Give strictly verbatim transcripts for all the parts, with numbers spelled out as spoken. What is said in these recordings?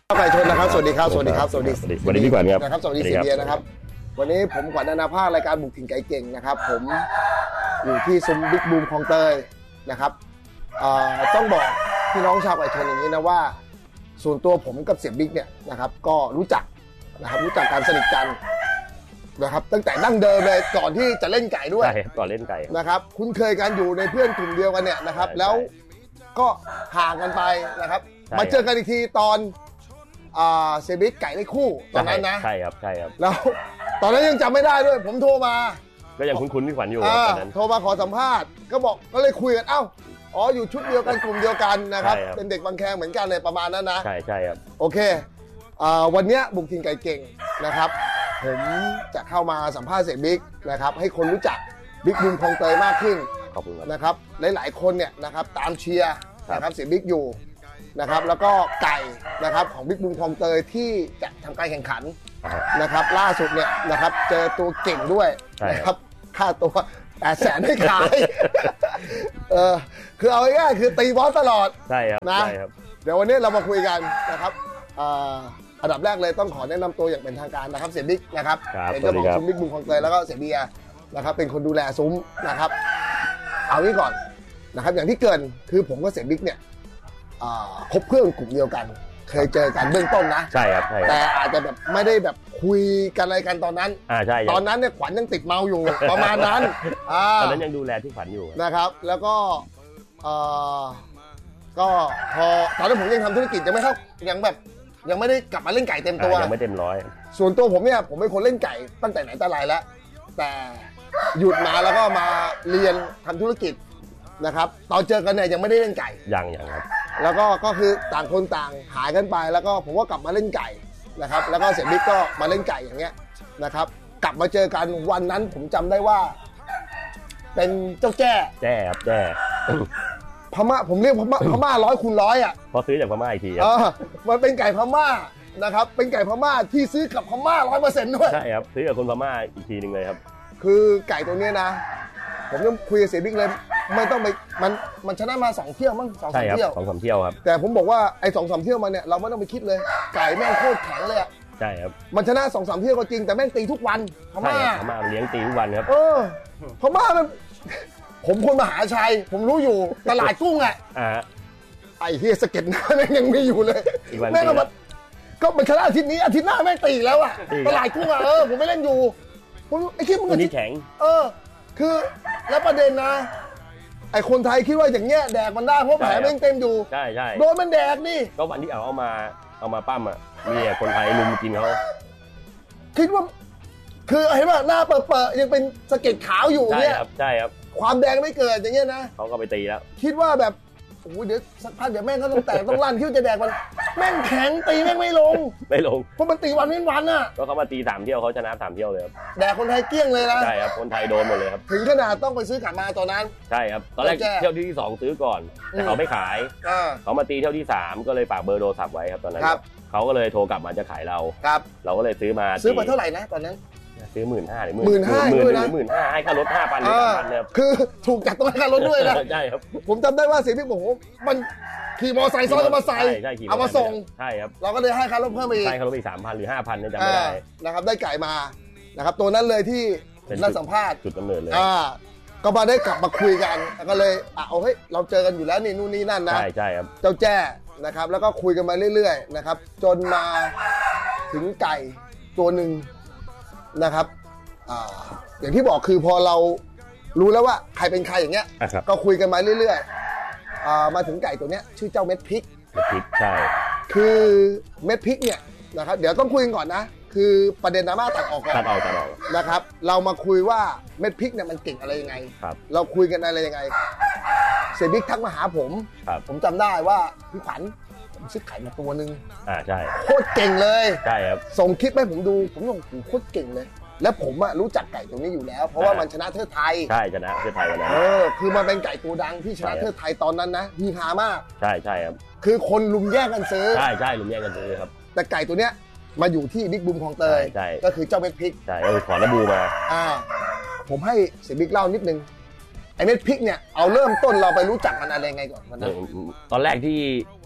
ไก่ชนนะครับสวัสดีครับสวัสดีครับสวัสดีสวัสดีพี่ขวัญครับนะครับสวัสดีเสียเบียร์นะครับวันนี้ผมขวัญนานาภาครายการบุกถิ่นไก่เก่งนะครับผมอยู่ที่ซุ้มบิ๊กบูมคลองเตยนะครับต้องบอกพี่น้องชาวไก่ชนอย่างนี้นะว่าส่วนตัวผมกับเสียบิ๊กเนี่ยนะครับก็รู้จักนะครับรู้จักการสนิทกันนะครับตั้งแต่ดั้งเดิมเลยก่อนที่จะเล่นไก่ด้วยใช่ก่อนเล่นไก่นะครับคุ้นเคยกันอยู่ในเพื่อนกลุ่มเดียวกันเนี่ยนะครับแล้วก็ห่างกันไปนะครับมาเจอกันอีกทีตอนเซบิ๊กไก่ได้คู่ตอนนั้นนะใช่ครับใช่ครับแล้วตอนนั้นยังจำไม่ได้ด้วยผมโทรมาก็ยังคุ้นๆพี่ขวัญอยู่ตอนนั้นโทรมาขอสัมภาษณ์ก็บอกก็เลยคุยกันเอ้าอ๋ออยู่ชุดเดียวกันกลุ่มเดียวกันนะครับเป็นเด็กบางแคเหมือนกันเลยประมาณนั้นนะใช่ใช่ครับโอเควันนี้บุกถิ่นไก่เก่งนะครับผมจะเข้ามาสัมภาษณ์เซบิ๊กนะครับให้คนรู้จักบิ๊กบูมคลองเตยมากขึ้นนะครับหลายๆคนเนี่ยนะครับตามเชียร์นะครับเซบิ๊กอยู่นะครับแล้วก็ไก่นะครับของบิ๊กบูมคลองเตยที่จะทำการแข่งขันนะครับล่าสุดเนี่ยนะครับเจอตัวเก่งด้วยนะครับค่าตัวแปดแสนให้ขายเออคือเอาง่ายๆคือตีบอสตลอดใช่ครับนะเดี๋ยววันนี้เรามาคุยกันนะครับอันดับแรกเลยต้องขอแนะนำตัวอย่างเป็นทางการนะครับเสียบิ๊กนะครับเป็นเจ้าของซุ้มบิ๊กบูมคลองเตยแล้วก็เสียเบียร์นะครับเป็นคนดูแลซุ้มนะครับเอางี้ก่อนนะครับอย่างที่เกินคือผมกับเสียบิ๊กเนี่ยคบเพื่อนกลุ่มเดียวกันเคยเจอกันเบื้องต้นนะใช่ครับใช่แต่อาจจะแบบไม่ได้แบบคุยกันอะไรกันตอนนั้นอ่าใช่ตอนนั้นเนี่ยขวัญยังติดเมาอยู่ประมาณนั้นตอนนั้นยังดูแลที่ขวัญอยู่นะครับแล้วก็ก็พอตอนนั้นผมยังทำธุรกิจยังไม่เข้ายังแบบยังไม่ได้กลับมาเล่นไก่เต็มตัวยังไม่เต็มร้อยส่วนตัวผมเนี่ยผมเป็นคนเล่นไก่ตั้งแต่ไหนแต่ไรแล้วแต่หยุดมาแล้วก็มาเรียนทำธุรกิจนะครับตอนเจอกันเนี่ยยังไม่ได้เล่นไก่ยังยังครับแล้วก็ก็คือต่างคนต่างหายกันไปแล้วก็ผมก็กลับมาเล่นไก่นะครับแล้วก็เสียบิ๊กก็มาเล่นไก่อย่างเงี้ยนะครับกลับมาเจอกันวันนั้นผมจำได้ว่าเป็นเจ้าแจ้แจ้ครับแจ้พม่าผมเรียกพม่าพม่าร้อยคูณร้อยอ่ะพอซื้อจากพม่าอีกทีเออมันเป็นไก่พม่านะครับเป็นไก่พม่าที่ซื้อกับพม่าร้อยเปอร์เซ็นต์ด้วยใช่ครับซื้อกับคนพม่าอีกทีนึงเลยครับคือไก่ตัวนี้นะผมยังคุยกับเสียบิ๊กเลยไม่ต้องไปมันมันชนะมาสองเที่ยวมั้งสองสามเที่ยวสองสามเที่ยวครับแต่ผมบอกว่าไอ้สองสามเที่ยวมาเนี่ยเราไม่ต้องไปคิดเลยไก่แม่งโคตรแข็งเลยอ่ะใช่ครับมันชนะสองสามเที่ยวก็จริงแต่แม่งตีทุกวันพม่าพม่าเลี้ยงตีทุกวันครับเออพม่ามันผมคนมหาชัยผมรู้อยู่ตลาดกุ้งอ่ะไอ้ที่สเก็ตหน้าแม่งยังมีอยู่เลยแม่งก็มันก็มันชนะอาทิตย์นี้อาทิตย์หน้าแม่งตีแล้วอ่ะตลาดกุ้งอ่ะเออผมไม่เล่นอยู่ผมไอ้คิดมึงนี่แข็งเออคือแล้วประเด็นนะไอ้คนไทยคิดว่าอย่างเงี้ยแดกมันได้เพราะแผลแม่งเต็มอยู่ใช่ใช่โดนมันแดกนี่ก็วันที่เอาเอามาเอามาปั้มอ่ะมีคนไทยลุมกินเขาคิดว่าคือเห็นป่ะหน้าเปิดๆยังเป็นสะเก็ดขาวอยู่เนี่ยใช่ครับใช่ครับความแดงไม่เกิดอย่างเงี้ยนะเขาก็ไปตีแล้วคิดว่าแบบโอ้ยเดี๋ยวสักพักเดี๋ยวแม่งก็ต้องแตกต้องลั่นคิดว่าจะแดกมันแม่งแข็งตีแม่งไม่ลงไม่ลงเพราะมันตีวันเว้นวันอ่ะก็เขามาตีสามเที่ยวเขาชนะสามเที่ยวเลยครับแดกคนไทยเกลี้ยงเลยนะใช่ครับคนไทยโดนหมดเลยครับถึงขนาดต้องไปซื้อกลับมาตอนนั้นใช่ครับตอนแรกเที่ยวที่สองซื้อก่อนแต่เขาไม่ขายเขามาตีเที่ยวที่สามก็เลยฝากเบอร์โทรศัพท์ไว้ครับตอนนั้นเขาก็เลยโทรกลับมาจะขายเราครับเราก็เลยซื้อมาซื้อไปเท่าไหร่นะตอนนั้นซื้อหมื่นห้าหรือหมื่นห้าหมื่นหหมื่นห้าให้ค่ารถห้าพันหรือสามพันเลยคือถูกจัดต้องให้ค่ารถด้วยนะใช่ครับผมจำได้ว่าเสียพี่บอกว่ามันขี่มอไซค์ซ้อนมาใส่เอามาส่งใช่ครับเราก็เลยให้ค่ารถเพิ่มอีกใช่ค่ารถอีกสามพันหรือห้าพันเนี่ยจำไม่ได้นะครับได้ไก่มานะครับตัวนั้นเลยที่นักสัมภาษณ์จุดกำเนิดเลยอ่าก็มาได้กลับมาคุยกันก็เลยอ่ะเอาเฮ้ยเราเจอกันอยู่แล้วนี่นู่นนี่นั่นนะใช่ใช่ครับเจ้าแจ้นะครับแล้วก็คุยกันมาเรื่อยๆนะครับจนมาถึงไก่ตัวหนึ่งนะครับอ่าอย่างที่บอกคือพอเรารู้แล้วว่าใครเป็นใครอย่างเงี้ยก็คุยกันมาเรื่อยๆอ่ามาถึงไก่ตัวเนี้ยชื่อเจ้าเม็ดพริกเม็ดพริกใช่คือเม็ดพริกเนี่ยนะครับเดี๋ยวต้องคุยกันก่อนนะคือประเด็นดราม่าตัดออกก่อนตัดออกตัดออกนะครับเรามาคุยว่าเม็ดพริกเนี่ยมันเก่งอะไรยังไงเราคุยกันอะไรยังไงเซบิ๊กทักมาหาผมผมจำได้ว่าพี่ขวัญผมซื้อไข่มาตัวนึงอ่าใช่โคตรเก่งเลยใช่ครับส่งคลิปให้ผมดูผมบอกโคตรเก่งเลยแล้วผมอะรู้จักไก่ตัวนี้อยู่แล้วเพราะว่ามันชนะเทิดไทยใช่ชนะเทิดไทยวันนั้นเออคือมันเป็นไก่ตัวดังที่ชนะเทิดไทยตอนนั้นนะมีฮามากใช่ใช่ครับคือคนลุมแย่งกันซื้อใช่ใช่ลุมแย่งกันซื้อครับแต่ไก่ตัวเนี้ยมาอยู่ที่บิ๊กบูมคลองเตยก็คือเจ้าเม็ดพริกใช่ก็คือขอระบูมาอ่าผมให้เสียบิ๊กเล่านิดนึงไอ้เม็ดพริกเนี่ยเอาเริ่มต้นเราไปรู้จักมันอะไรไงก่อนมันตอนแรกที่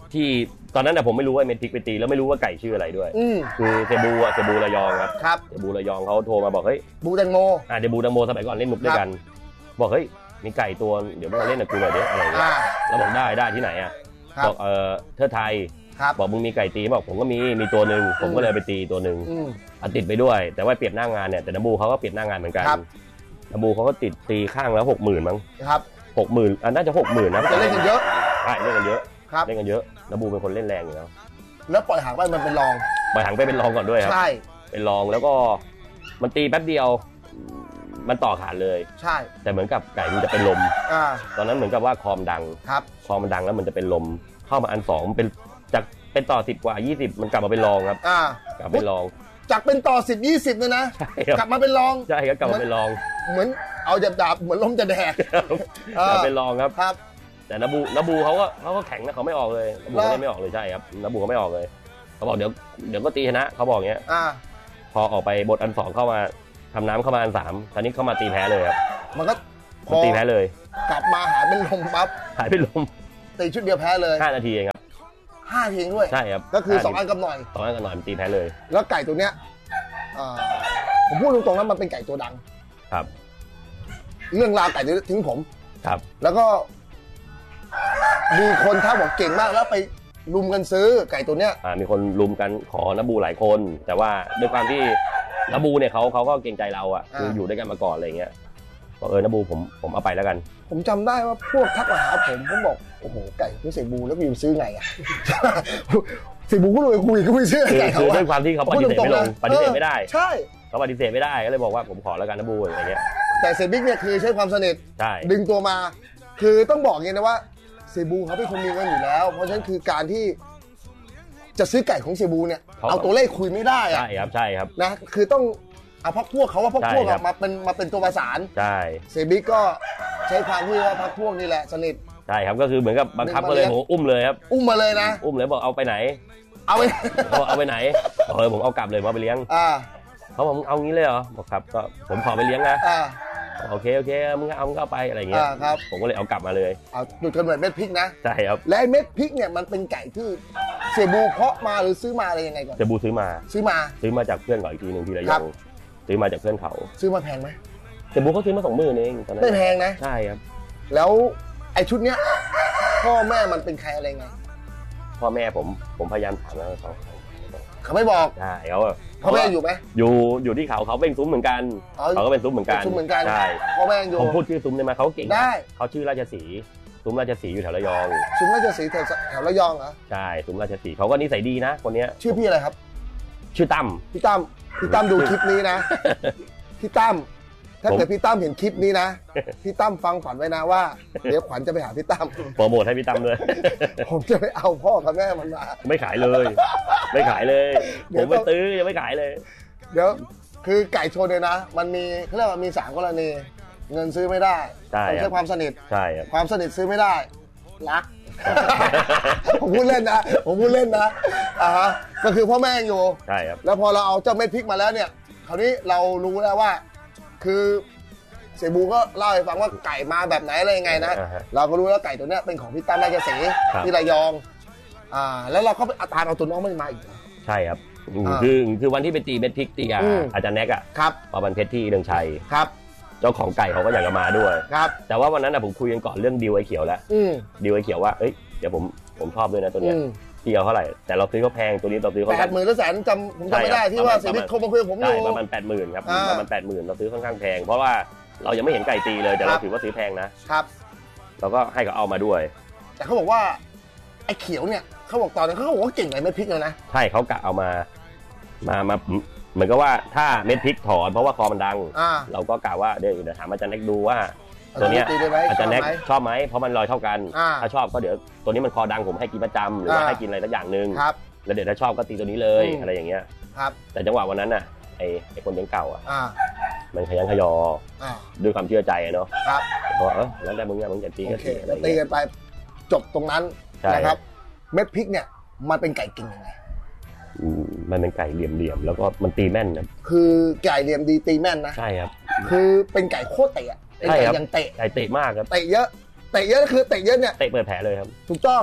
ที่ตอนนั้นนะผมไม่รู้ว่าเม็ดพริกไปตีแล้วไม่รู้ว่าไก่ชื่ออะไรด้วยคือเซบูอะเซบูระยองครับครับเซบูระยองเขาโทรมาบอกเฮ้ยบูแตงโมอ่าเซบูแตงโมสมัยก่อนเล่นมุกด้วยกันบอกเฮ้ยมีไก่ตัวเดี๋ยวมาเล่นกับกูหน่อยดิอะไรอย่างเงี้ยแล้วบอกได้ได้ที่ไหนอ่ะบอกเออเทิดไทยบอกมึงมีไก่ตีบอกผมก็มีมีตัวหนึ่งผมก็เลยไปตีตัวหนึ่งอัดติดไปด้วยแต่ว่าเปรียบหน้างานเนี่ยแต่น้ำบูเขาก็เปรียบหน้างานเหมือนกันน้ำบูเขาก็ติดตีข้างแล้วหกหมื่นมั้งครับหกหมื่นอันน่าจะหกหมื่นนะจะเล่นกันเยอะใช่เล่นกันเยอะเล่นกันเยอะน้ำบูเป็นคนเล่นแรงอยู่แล้วแล้วปล่อยหางไปมันเป็นรองปล่อยหางไปเป็นรองก่อนด้วยครับใช่เป็นรองแล้วก็มันตีแป๊บเดียวมันต่อขาดเลยใช่แต่เหมือนกับไก่มันจะเป็นลมตอนนั้นเหมือนกับว่าคอมดังครับคอมมันดังแล้วมันจะเป็นลมเข้ามาอันสองเป็นจากเป็นต่อสิบกว่ายี่สิบมันกลับมาเป็นรองครับกลับเป็นรองจากเป็นต่อสิบยี่สิบเลยนะกลับมาเป็นรองใช่ครับกลับมาเป็นรองเหมือนเอาจับดาบเหมือนลมจะแดกกลับเป็นรองครับครับแต่นบูนบูเขาก็เขาก็แข็งนะเขาไม่ออกเลยนบูเขาไม่ออกเลยใช่ครับนบูเขาไม่ออกเลยเขาบอกเดี๋ยวเดี๋ยวก็ตีชนะเขาบอกอย่างเงี้ยพอออกไปบทอันสองเข้ามาทำน้ำเข้ามาอันสามตอนนี้เข้ามาตีแพ้เลยครับมันก็ตีแพ้เลยกลับมาหายเป็นลมปั๊บหายเป็นลมตีชุดเดียวแพ้เลยห้านาทีเองครับห้าทีด้วยใช่ครับก็คือสองอันกับหน่อยสองอันกับหน่อยมันตีแพ้เลยแล้วไก่ตัวเนี้ยผมพูดตรงๆนะมันเป็นไก่ตัวดังครับเรื่องราวไก่ทิ้งผมครับแล้วก็มีคนท้าบอกเก่งมากแล้วไปรุมกันซื้อไก่ตัวเนี้ยมีคนรุมกันขอนบูหลายคนแต่ว่าด้วยความที่นบูเนี่ยเขาเขาก็เกรงใจเราอ่ะคืออยู่ด้วยกันมาก่อนอะไรเงี้ยบอกเออนบูผมผมเอาไปแล้วกันผมจำได้ว่าพวกทักมาหาผมผมบอกโอ้โหไก่ไม่เสียบูแล้วไปอยู่ซื้อไงอ่ะเสียบูก็เลยคุยก็ไม่เชื่อไก่เขาด้วยความที่เขาปฏิเสธไม่ลงปฏิเสธไม่ได้ใช่เขาปฏิเสธไม่ได้ก็เลยบอกว่าผมขอแล้วกันนบูอะไรเงี้ยแต่เซบิ๊กเนี่ยคือใช้ความสนิทดึงตัวมาคือต้องบอกงี้นะว่าเซบูเขาเป็นคนมีเงินอยู่แล้วเพราะฉะนั้นคือการที่จะซื้อไก่ของเซบูเนี่ยเอาตัวเลขคุยไม่ได้อะใช่ครับใช่ครับนะคือต้องเอาพักพวกเขาว่าพักพวกมาเป็นมาเป็นตัวประสานใช่เซบิ๊กก็ใช้ความที่ว่าพักพวกนี่แหละสนิทใช่ครับก็คือเหมือนกับบังคับมาเลยผมอุ้มเลยครับอุ้มมาเลยนะอุ้มเลยบอกเอาไปไหนเอาไปเอาไปไหนเออผมเอากลับเลยมาไปเลี้ยงเขาบอกเอางี้เลยเหรอบอกครับก็ผมขอไปเลี้ยงนะโอเคโอเคมึงเอามึงเอาไปอะไรเงี้ยผมก็เลยเอากลับมาเลยเอาจุดกำเนิดเม็ดพริกนะใช่ครับและเม็ดพริกเนี่ยมันเป็นไก่ที่เซบูเพาะมาหรือซื้อมาอะไรยังไงก่อนเซบูซื้อมาซื้อมาซื้อมาจากเพื่อนก่อนอีกทีนึงที่ระยองซื้อมาจากเพื่อนเขาซื้อมาแพงไหมเซบูเขาซื้อมาสองหมื่นเองตอนนั้นไม่แพงนะใช่ครับแล้วไอ้ชุดเนี้ยพ่อแม่มันเป็นใครอะไรไงพ่อแม่ผมผมพยายามถามแล้วเขาเขาไม่บอกใช่เขาพ่อแม่อยู่ไหมอยู่อยู่ที่เขาเขาเป็นซุ้มเหมือนกันเขาก็เป็นซุ้มเหมือนกันซุ้มเหมือนกันใช่พ่อแม่อยู่ผมพูดชื่อซุ้มได้ไหมเขาเก่งได้เขาชื่อราชสีห์ซุ้มราชสีห์อยู่แถวระยองซุ้มราชสีห์แถวระยองเหรอใช่ซุ้มราชสีห์เขาก็นิสัยดีนะคนนี้ชื่อพี่อะไรครับชื่อตั้มพี่ตั้มพี่ตั้มดูคลิปนี้นะพี่ตั้มถ้าเกิดพี่ตั้มเห็นคลิปนี้นะพี่ตั้มฟังขวัญไว้นะว่าเดี๋ยวขวัญจะไปหาพี่ตั้มโปรโมทให้พี่ตั้มเลยผมจะไปเอาพ่อกับแม่มันมาไม่ขายเลยไม่ขายเลยผมไปตื้อยังไม่ขายเลยเดี๋ยวคือไก่ชนเนี่ยนะมันมีเขาเรียกว่ามีสามกรณีเงินซื้อไม่ได้ต้องใช้ความสนิทใช่ครับความสนิทซื้อไม่ได้รักผมพูดเล่นนะผมพูดเล่นนะอ่าฮะก็คือพ่อแม่อยู่ใช่ครับแล้วพอเราเอาเจ้าเม็ดพริกมาแล้วเนี่ยคราวนี้เรารู้แล้วว่าคือเซบูก็เล่าให้ฟังว่าไก่มาแบบไหนอะไรยังไงนะเราก็รู้แล้วไก่ตัวนี้เป็นของพี่ตั้มราชสีห์ที่ระยองอ่าแล้วเราก็ไปตามเอาตัวน้องมันมาอีกใช่ครับคือคือวันที่ไปตีเม็ดพริกตีกับอาจารย์แน็กอ่ะครับปอบันเพชรที่เดืองชัยครับเจ้าของไก่เขาก็อยากจะมาด้วยครับแต่ว่าวันนั้นนะผมคุยกันก่อนเรื่องดีลไอเขียวแล้วดีลไอเขียวว่าเอ้ยเดี๋ยวผมผมชอบด้วยนะตัวเนี้ยที่เอาเท่าไหร่แต่เราซื้อเขาแพงตัวนี้เราซื้อเขาแปดหมื่นหรือแสนจำผมจำไม่ได้ที่ว่าเซบิ๊กโทรมาคุยกับผมอยู่ประมาณแปดหมื่นครับประมาณแปดหมื่นเราซื้อค่อนข้างแพงเพราะว่าเรายังไม่เห็นไก่ตีเลยแต่เราถือว่าซื้อแพงนะครับเราก็ให้เขาเอามาด้วยแต่เขาบอกว่าไอ้เขียวเนี่ยเขาบอกตอนนั้นเขาบอกว่าเก่งไก่เม็ดพริกเลยนะใช่เขากะเอามามามาเหมือนกับว่าถ้าเม็ดพริกถอนเพราะว่าคอมันดังเราก็กะว่าเดี๋ยวถามอาจารย์แน็กดูว่าตัวเนี้ยอาจารย์แน็กชอบไหมเพราะมันลอยเท่ากันถ้าชอบก็เดี๋ยวตัวนี้มันคอดังผมให้กินประจำหรือว่าให้กินอะไรสักอย่างนึงแล้วเดี๋ยวถ้าชอบก็ตีตัวนี้เลยอะไรอย่างเงี้ยแต่จังหวะวันนั้นน่ะไอ้ไอ้คนเลี้ยงเก่าอ่ะมันขยันขยอด้วยความเชื่อใจเนาะเพราะเออแล้วแต่มึงอะมึงจะตีกันตีกันไปจบตรงนั้นนะครับเม็ดพริกเนี่ยมันเป็นไก่กินยังไงมันเป็นไก่เหลี่ยมๆแล้วก็มันตีแม่นนะคือไก่เหลี่ยมดีตีแม่นนะใช่ครับคือเป็นไก่โคตรเตะเป็นไก่ยังเตะไก่เตะมากครับเตะเยอะเตะเยอะคือเตะเยอะเนี่ยเตะเปิดแผลเลยครับถูกต้อง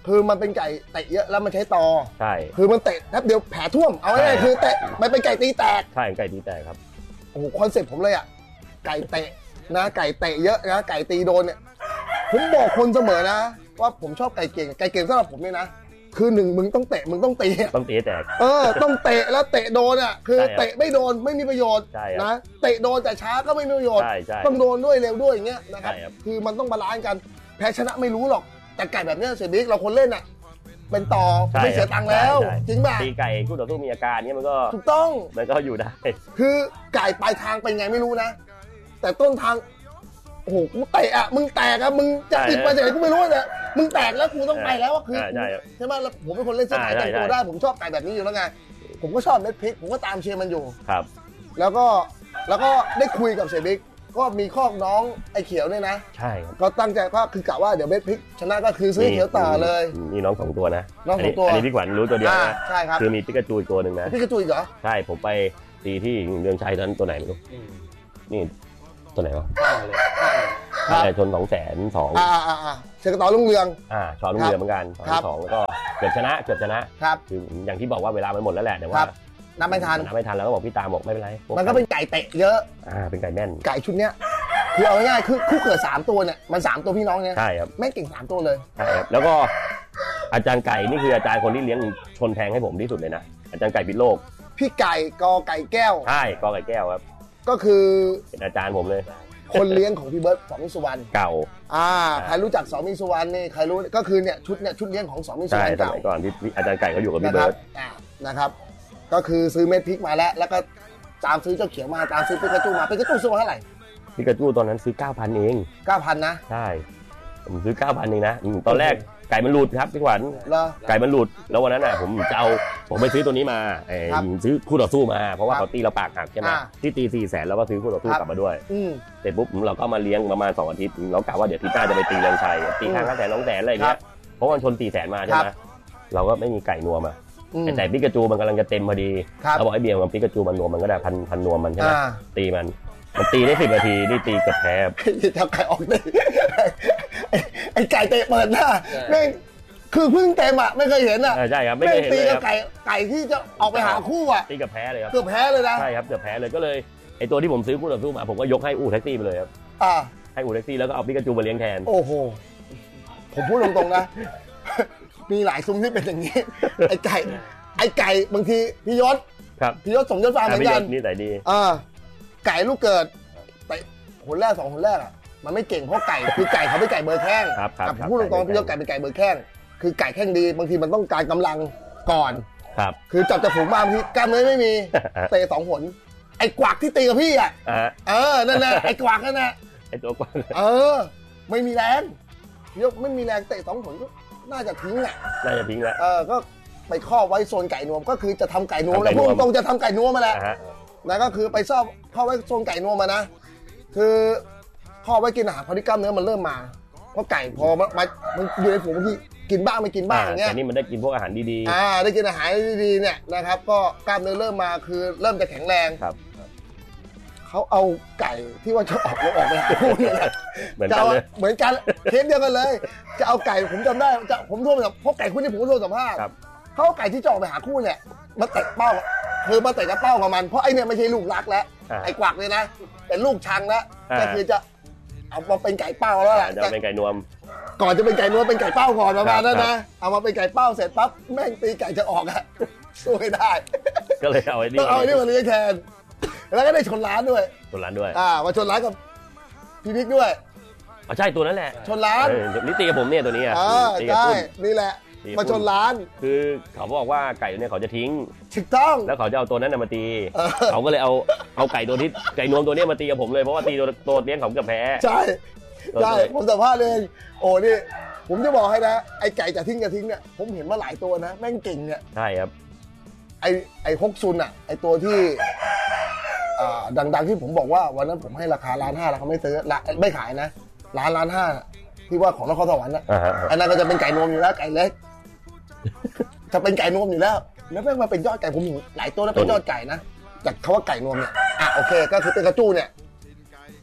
คือมันเป็นไก่เตะเยอะแล้วมันใช้ตอใช่คือมันเตะแป๊บเดียวแผลท่วมเอาง่ายๆคือเตะมันเป็นไก่ตีแตกใช่ไก่ตีแตกครับโอ้โหคอนเซ็ปต์ผมเลยอ่ะไก่เตะนะไก่เตะเยอะนะไก่ตีโดนเนี่ยผมบอกคนเสมอนะว่าผมชอบไก่เก่งไก่เก่งสำหรับผมเนี่ยนะคือหนึ่งมึงต้องเตะมึงต้องตีต้องตีแตกเออต้องเตะแล้วเตะโดนอ่ะคือเตะไม่โดนไม่มีประโยชน์นะเตะโดนแต่ช้าก็ไม่มีประโยชน์ต้องโดนด้วยเร็วด้วยอย่างเงี้ยนะครับคือมันต้องบาลานซ์กันแพ้ชนะไม่รู้หรอกแต่ไก่แบบนี้เสียบิ๊กเราคนเล่นอ่ะเป็นต่อไม่เสียตังค์แล้วจริงป่ะตีไก่คู่ต่อสู้มีอาการเนี้ยมันก็ถูกต้องมันก็อยู่ได้คือไก่ปลายทางเป็นไงไม่รู้นะแต่ต้นทางโอ้โหกูเตะอ่ะมึงแตกอ่ะมึงจะติดมาจากไหนกูไม่รู้แต่มึงแตกแล้วกูต้องไปแล้วก็คือใช่ไหมแล้วผมเป็นคนเล่นเส้นไหนแต่งตัวได้ผมชอบไก่แบบนี้อยู่แล้วไงผมก็ชอบเน็ตพลิกผมก็ตามเชียร์มันอยู่ครับแล้วก็แล้วก็ได้คุยกับเสียบิ๊กก็มีข้อน้องไอ้เขียวเนี่ยนะใช่ก็ตั้งใจก็คือกะว่าเดี๋ยวเบสพลิกชนะก็คือซื้อเขียวต่อเลยมีน้องสองตัวนะน้องสองตัวอันนี้พี่ขวัญรู้ตัวเดียวนะใช่ครับคือมีปิกาจูอีกตัวหนึ่งนะปิกาจูอีกเหรอใช่ผมไปตีที่เมืองชัยตอนนั้นตัวไหนไม่รู้นี่ตัวไหนวะแต่ชนสองแสนสองอ่าอ่าอ่าเชกต่อลุงเรืองอ่าชอลุงเรืองเหมือนกันสองแล้วก็เกือบชนะเกือบชนะครับคืออย่างที่บอกว่าเวลามันหมดแล้วแหละแต่ว่านับไม่ทันนับไม่ทันแล้วก็บอกพี่ตาบอกไม่เป็นไรมันก็เป็นไก่เตะเยอะอ่าเป็นไก่แม่นไก่ชุดเนี้ยคือเอาง่ายๆคือคู่เกิดสามตัวเนี่ยมันสามตัวพี่น้องเนี่ยใช่ครับแม่งเก่งสามตัวเลยใช่ครับแล้วก็อาจารย์ไก่นี่คืออาจารย์คนที่เลี้ยงชนแพงให้ผมที่สุดเลยนะอาจารย์ไก่พิษโลกพี่ไก่กอไก่แก้วใช่กอไก่แก้วครับก็คือเป็นอาจารย์ผมเลยคนเลี้ยงของพี่เบิร์ดสองมิสุวรรณเก่าอ่าใครรู้จักสองมิสุวรรณนี่ใครรู้ก็คือเนี่ยชุดเนี่ยชุดเลี้ยงของสองมิสุวรรณเก่าสมัยก่อนที่อาจารย์ไก่เขาอยู่กับพี่เบิร์ดนะครับก็คือซื้อเม็ดพริกมาแล้วแล้วก็ตามซื้อเจ้าเขียวมาตามซื้อปิกาจูมาปิกาจูซื้อเท่าไหร่ปิกาจูตอนนั้นซื้อ เก้าพัน เองเก้าพัน นะใช่ผมซื้อ เก้าพัน เองนะตอนแรกไก่มันหลุดครับพี่ขวัญไก่มันหลุดแล้ววันนั้นน่ะผมจะเอาผมไปซื้อตัวนี้มาซื้อคู่ต่อสู้มาเพราะว่าเขาตีเราปากหักใช่ไหมที่ตี สี่แสนแล้วก็ซื้อคู่ต่อสู้กลับมาด้วยเสร็จปุ๊บเราก็มาเลี้ยงประมาณสองอาทิตย์เรากะว่าเดี๋ยวทีหน้าจะไปตีเรืองชัยตีข้างห้าแสนสองแสนอะไรอย่างเงี้ยเพราะมันชนตีแสนมาใช่ไหมเราก็ไม่มีไก่นัวมาแต่ปิกาจูมันกำลังจะเต็มพอดีเราบอกไอ้เบียร์กับปิกาจูมันนวมมันก็ได้พันพันนวมมันใช่ไหมตีมันมันตีได้สิบนาทีนี่ตีกับแพ้ทำไก่ออกได้ไอ้ไก่เตะเปิดหน้าแม่งคือเพิ่งเต็มอ่ะไม่เคยเห็นอ่ะใช่ครับไม่เคยเห็นตีกับไก่ไก่ที่จะออกไปหาคู่อ่ะตีกับแพ้เลยครับเกือบแพ้เลยนะใช่ครับเกือบแพ้เลยก็เลยไอ้ตัวที่ผมซื้อคู่ต่อสู้มาผมก็ยกให้อู่แท็กซี่ไปเลยครับให้อู่แท็กซี่แล้วก็เอาปิกาจูมาเลี้ยงแทนโอ้โหผมพูดตรงๆนะมีหลายซุ้มที่เป็นอย่างนี้ไอ้ไก่ไอ้ไก่บางทีพี่ยศครับพี่ยศส่งยศฟาร์มเหมือนกันนี่แต่ดีอ่าไก่ลูกเกิดไปผลแรกสองผลแรกอ่ะมันไม่เก่งเพราะไก่คือไก่เขาไม่ไก่เบอร์แข้งครับผมพูดตรงๆพี่ยศไก่เป็นไก่เบอร์แข้งคือไก่แข้งดีบางทีมันต้องการกำลังก่อนครับคือจับจะฝูงมาบางทีกล้ามเนื้อไม่มีเตะสองผลไอ้กวักที่ตีกับพี่อ่ะเออนั่นแหละไอ้กวักนั่นแหละไอ้ตัวกวักเออไม่มีแรงยกไม่มีแรงเตะสองผลก็น่าจะทิ้งอ่ะน่าจะทิ้งแหละเออก็ไปครอบไว้โซนไก่นวมก็คือจะทำไก่นวมแล้วพวกตรงจะทำไก่นวมมาแหละนะก็คือไปซ่อมครอบไว้โซนไก่นวมมานะคือครอบไว้กินอาหารพอที่กล้ามเนื้อมันเริ่มมาเพราะไก่พอมามันอยู่ในฝูงบางทีกินบ้างไม่กินบ้างอย่างเงี้ยแต่นี่มันได้กินพวกอาหารดีๆอ่าได้กินอาหารดีๆเนี่ยนะครับก็กล้ามเนื้อเริ่มมาคือเริ่มจะแข็งแรงครับเขาเอาไก่ที่ว่าจะออกแล้วออกไปหาคู่เนี่ยเหมือนกันเลยเหมือนกันเคสเดียวกันเลยจะเอาไก่ผมจำได้จะผมโทรไปกับพวกไก่คู่นี้ผมก็โทรสัมภาษณ์เขาไก่ที่จะออกไปหาคู่เนี่ยมาเตะเป้าคือมาเตะกับเป้ากับมันเพราะไอ้เนี่ยไม่ใช่ลูกรักแล้วไอ้กวักเลยนะเป็นลูกชังแล้วก็คือจะเอามาเป็นไก่เป้าแล้วแหละจะเป็นไก่นวมก่อนจะเป็นไก่นวมเป็นไก่เป้าก่อนประมาณนั้นนะเอามาเป็นไก่เป้าเสร็จปั๊บแม่งตีไก่จะออกอะสู้ไม่ได้ก็เลยเอาไอ้นี่ต้องเอาไอ้นี่มาเลี้ยงแทนแล้วก็ได้ชนร้านด้วยชนร้านด้วยอ่ามาชนร้านกับพี่พิกด้วยอ๋อใช่ตัวนั้นแหละชนร้านนี่ตีกับผมเนี่ยตัวนี้อ่ะใช่นี่แหละมาชนร้านคือเขาบอกว่าไก่เนี่ยเขาจะทิ้งถูกต้องแล้วเขาจะเอาตัวนั้นมาตีเขาก็เลยเอาเอาไก่ตัวที่ไก่นวมตัวนี้มาตีกับผมเลยเพราะว่าตีตัวตัวเลี้ยงเขาเกือบแพ้ใช่ใช่ผมสัมภาษณ์เองโอ้นี่ผมจะบอกให้นะไอ้ไก่จะทิ้งจะทิ้งเนี่ยผมเห็นมาหลายตัวนะแม่งเก่งเนี่ยใช่ครับไอ้ไอ้ฮกซุนอ่ะไอ้ตัวที่ดังๆที่ผมบอกว่าวันนั้นผมให้ราคาล้านห้าแล้วเขาไม่ซื้อไม่ขายนะล้านล้านห้าที่ว่าของนครสวรรค์นะอันนั้นก็จะเป็นไก่นวมอยู่แล้วไก่เล็กจะเป็นไก่นวมอยู่แล้วแล้วแม่งมาเป็นยอดไก่ผมหลายตัวแล้วเป็นยอดไก่นะจากคำว่าไก่นวมเนี่ยอ่ะโอเคก็คือเป็นกระจู้เนี่ย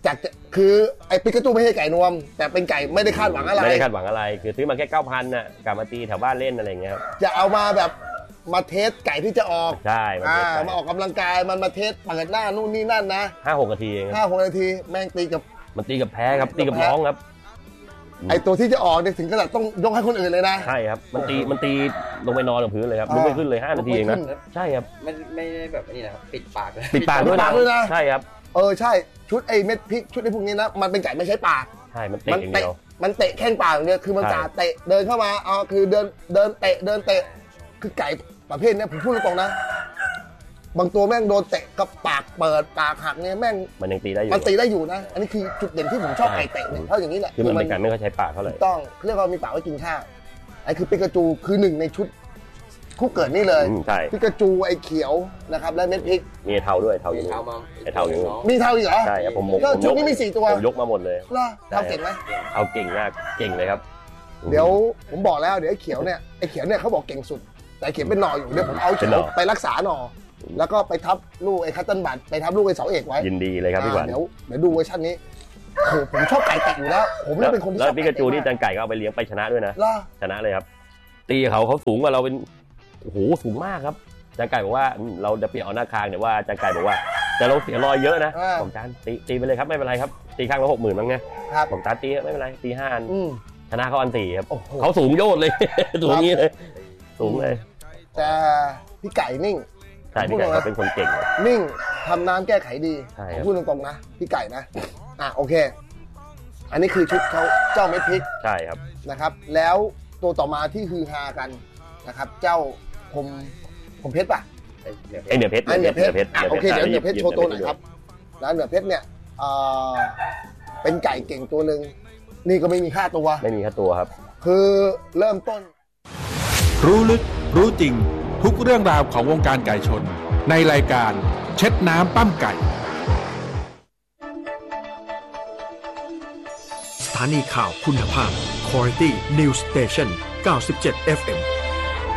จากคือไอ้ปิกาจูไม่ใช่ไก่นวมแต่เป็นไก่ไม่ได้คาดหวังอะไรไม่ได้คาดหวังอะไรคือซื้อมาแค่เก้าพันน่ะกลับมาตีแถวบ้านเล่นอะไรอย่างเงี้ยครับจะเอามาแบบมาเทสไก่ที่จะออกใช่มามาออกกำลังกายมันมาเทสเปิดหน้านู่นนี่นั่นนะห้าหกนาทีเองห้าหกนาทีแม่งตีกับมันตีกับแพ้ครับตีกับน้องครับไอตัวที่จะออกเนี่ยถึงขนาดต้องยกให้คนอื่นเลยนะใช่ครับมันตีมันตีลงไปนอนกับพื้นเลยครับลุกไม่ขึ้นเลยห้านาทีเองนะใช่ครับไม่ไม่ได้แบบนี่นะครับปิดปากปิดปากด้วยนะใช่ครับเออใช่ชุดไอเม็ดพริกชุดไอพวกนี้นะมันเป็นไก่ไม่ใช้ปากใช่มันเตะอย่างเดียวมันเตะแข้งปากเนี่ยคือมันกาเตะเดินเข้ามาอ๋อคือเดินเดินเตะเดินเตะคือไก่ประเภทนี้ผมพูดตรงๆนะบางตัวแม่งโดนเตะกับปากเปิดปากหักเนี่ยแม่งมันยังตีได้อยู่มันตีได้อยู่นะอันนี้คือจุดเด่นที่ผมชอบไก่เตะเนี่ยเท่าอย่างนี้แหละคือมันเป็นไก่ไม่ค่อยใช้ปากเท่าไหร่ต้องเรียกว่ามีปากไว้กินข้าวไอ้คือปิกาจูคือหนึ่งในชุดคู่เกิดนี่เลยปิกาจูไอ้เขียวนะครับและเม็ดพริกมีเทาด้วยเทาอยู่ไอ้เทาอยู่มีเทาอีกเหรอใช่ผมก็ชุดนี้มีสี่ตัวผมยกมาหมดเลยเหรอเทาเก่งไหมเทาเก่งมากเก่งเลยครับเดี๋ยวผมบอกแล้วเดี๋ยวไอ้เขียวเนี่ยไอ้เขียวเนี่ยเขาบอกเก่งสุดแต่เขียวเป็นหน่ออยู่เดี๋ยวผมเอาเขียวไปรักษาหน่อแล้วก็ไปทับลูกไอ้คัตเติ้ลบัตไปทับลูกไอ้เสาเอกไว้ยินดีเลยครับพี่ขวัญเดี๋ยวเดี๋ยวดูเวอร์ชันนี้โอ้ผมชอบไก่เตะอยู่แล้วผมเนี่ยเป็นคนที่ชอบแล้วปิกาจูนี่จันไก่ก็เอาไปเลี้ยงไปชนะด้วยนะชนะเลยครับตีเขาเขาสูงกว่าเราเป็นโอ้โหสูงมากครับจันไก่บอกว่าเราจะเปลี่ยนเอาหน้าคางเนี่ยว่าจันไก่บอกว่าแต่เราเสียรอยเยอะนะผมจานตีตีไปเลยครับไม่เป็นไรครับตีข้างละหกหมื่นมั้งไงผมจานตีไม่เป็นไรตีห้าอันชนะเขาอันสี่ครับเขาสูงโยดเลยสูงนี้เลยสูงเลยแต่พี่ไก่นิ่งใช่พี่ไก่เขาเป็นคนเก่งนิ่งทำน้ำแก้ไขดีผมพูดตรงๆนะพี่ไก่นะอ่ะโอเคอันนี้คือชุดเขาเจ้าเม็ดพริกใช่ครับนะครับแล้วตัวต่อมาที่ฮือฮากันนะครับเจ้าผมผมเพชรป่ะไอเหนือเพชรไอเหนือเพชรโอเคเดี๋ยวเหนือเพชรโชว์ตัวหน่อยครับแล้วเหนือเพชรเนี่ยเป็นไก่เก่งตัวหนึ่งนี่ก็ไม่มีค่าตัวไม่มีค่าตัวครับคือเริ่มต้นรู้ลึกรู้จริงทุกเรื่องราวของวงการไก่ชนในรายการเช็ดน้ำปั้มไก่สถานีข่าวคุณภาพ Quality News Station เก้าสิบเจ็ด เอฟ เอ็ม